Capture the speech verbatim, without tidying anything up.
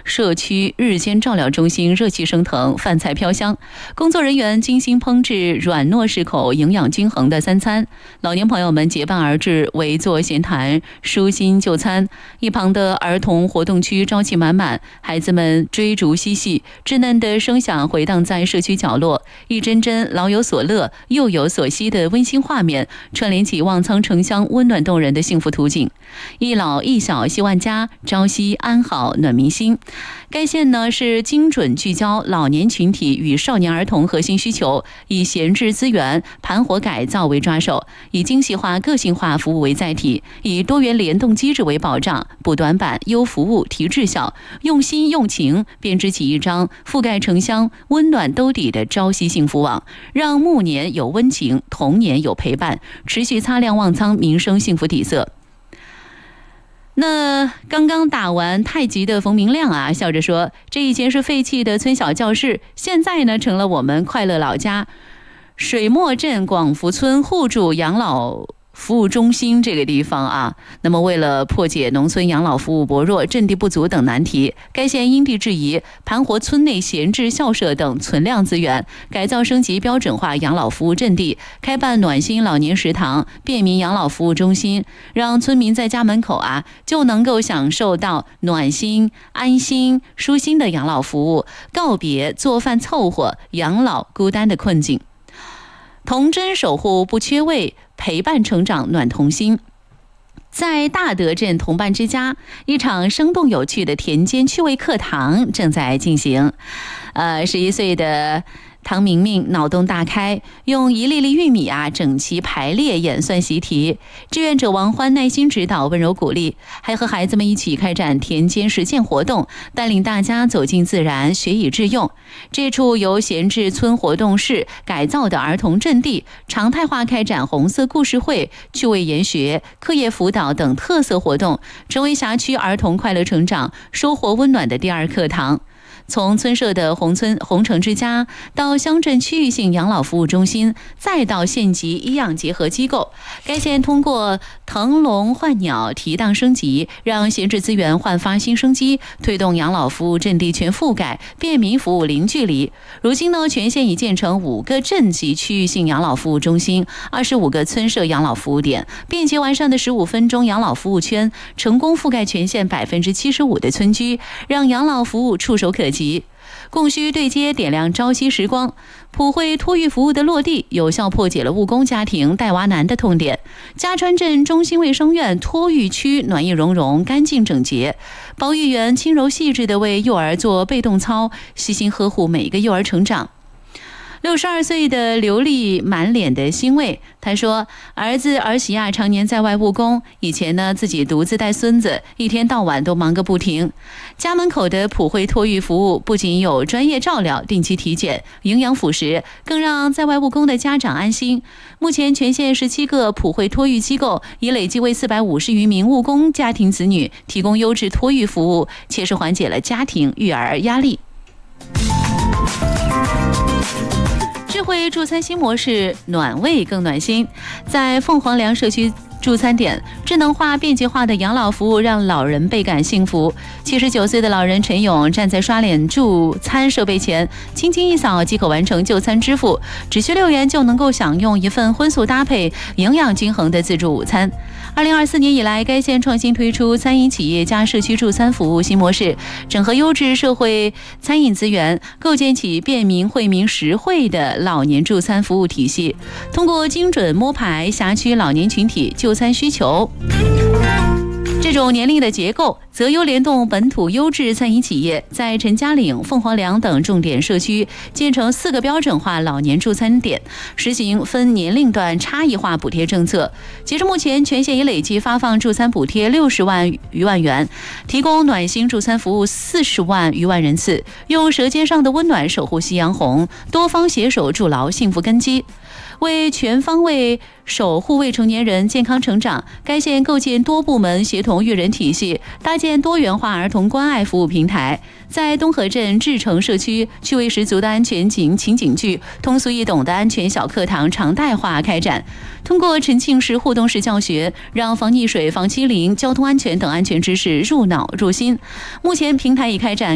社区日间照料中心热气升腾，饭菜飘香，工作人员精心烹制软糯适口、营养均衡的三餐，老年朋友们结伴而至，围坐闲谈，舒心就餐。一旁的儿童活动区朝气满满，孩子们追逐嬉戏，稚嫩的声响回荡在社区角落，一帧帧老有所乐、幼有所惜的温馨画面，串联起望苍城乡温暖动人的幸福图景。一老一小希万家，朝夕安好暖民心。该县呢是精准聚焦老年群体与少年儿童核心需求，以闲置资源、盘活改造为抓手，以精细化、个性化服务为载体，以多元联动机制为保障，补短板、优服务、提质效，用心用情编织起一张覆盖城乡、温暖兜底的朝夕幸福网，让暮年有温情，童年有陪伴，持续擦亮望苍民生幸福底色。那刚刚打完太极的冯明亮啊，笑着说，这以前是废弃的村小教室，现在呢成了我们快乐老家水墨镇广福村互助养老服务中心这个地方啊。那么为了破解农村养老服务薄弱、阵地不足等难题，该县因地制宜盘活村内闲置校舍等存量资源，改造升级标准化养老服务阵地，开办暖心老年食堂、便民养老服务中心，让村民在家门口啊就能够享受到暖心、安心、舒心的养老服务，告别做饭凑合、养老孤单的困境。童真守护不缺位，陪伴成长暖童心。在大德镇同伴之家，一场生动有趣的田间趣味课堂正在进行。呃，十一岁的唐明明脑洞大开，用一粒粒玉米啊整齐排列演算习题。志愿者王欢耐心指导，温柔鼓励，还和孩子们一起开展田间实践活动，带领大家走进自然，学以致用。这处由闲置村活动室改造的儿童阵地，常态化开展红色故事会、趣味研学、课业辅导等特色活动，成为辖区儿童快乐成长、收获温暖的第二课堂。从村社的红村红城之家，到乡镇区域性养老服务中心，再到县级医养结合机构，该县通过腾笼换鸟、提档升级，让闲置资源焕发新生机，推动养老服务阵地全覆盖，便民服务零距离。如今呢，全县已建成五个镇级区域性养老服务中心，二十五个村社养老服务点，便捷完善的十五分钟养老服务圈，成功覆盖全县百分之七十五的村居，让养老服务触手可及。供需对接，点亮朝夕时光。普惠托育服务的落地，有效破解了务工家庭带娃难的痛点。嘉川镇中心卫生院托育区暖意融融、干净整洁，保育员轻柔细致地为幼儿做被动操，细心呵护每一个幼儿成长。六十二岁的刘丽满脸的欣慰，她说儿子儿媳啊常年在外务工，以前呢自己独自带孙子，一天到晚都忙个不停。家门口的普惠托育服务不仅有专业照料、定期体检、营养辅食，更让在外务工的家长安心。目前全县十七个普惠托育机构已累计为四百五十余名务工家庭子女提供优质托育服务，切实缓解了家庭育儿压力。智慧助餐新模式，暖胃更暖心。在凤凰梁社区助餐点，智能化、便捷化的养老服务让老人倍感幸福。七十九岁的老人陈勇站在刷脸助餐设备前，轻轻一扫即可完成就餐支付，只需六元就能够享用一份荤素搭配、营养均衡的自助午餐。二零二四年以来，该县创新推出餐饮企业加社区助餐服务新模式，整合优质社会餐饮资源，构建起便民惠民实惠的老年助餐服务体系。通过精准摸排辖区老年群体就餐需求，这种年龄的结构，择优联动本土优质餐饮企业，在陈家岭、凤凰梁等重点社区建成四个标准化老年助餐点，实行分年龄段差异化补贴政策。截至目前，全县已累计发放助餐补贴六十万余万元，提供暖心助餐服务四十万余万人次，用舌尖上的温暖守护夕阳红，多方携手筑牢幸福根基。为全方位守护未成年人健康成长，该县构建多部门协同育人体系，搭建多元化儿童关爱服务平台。在东河镇志城社区，趣味十足的安全情情景剧、通俗易懂的安全小课堂常态化开展。通过沉浸式互动式教学，让防溺水、防欺凌、交通安全等安全知识入脑入心。目前平台已开展